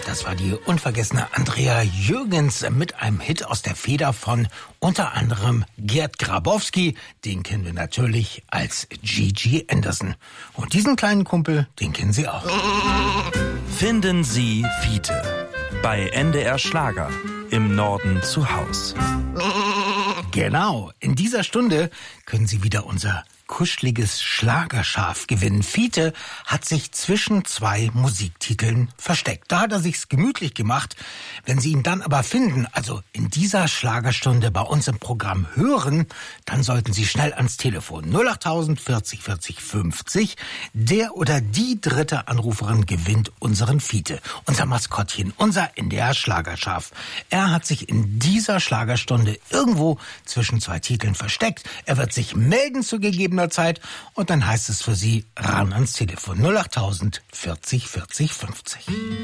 Das war die unvergessene Andrea Jürgens mit einem Hit aus der Feder von unter anderem Gerd Grabowski. Den kennen wir natürlich als Gigi Anderson. Und diesen kleinen Kumpel, den kennen Sie auch. Finden Sie Fiete bei NDR Schlager im Norden zu Haus. Genau, in dieser Stunde können Sie wieder unser kuscheliges Schlagerschaf gewinnen. Fiete hat sich zwischen zwei Musiktiteln versteckt. Da hat er sich's gemütlich gemacht. Wenn Sie ihn dann aber finden, also in dieser Schlagerstunde bei uns im Programm hören, dann sollten Sie schnell ans Telefon 08000 40 40 50. Der oder die dritte Anruferin gewinnt unseren Fiete, unser Maskottchen, unser NDR Schlagerschaf. Er hat sich in dieser Schlagerstunde irgendwo zwischen zwei Titeln versteckt. Er wird sich melden zu gegebener Zeit und dann heißt es für Sie ran ans Telefon 08000 40 40 50.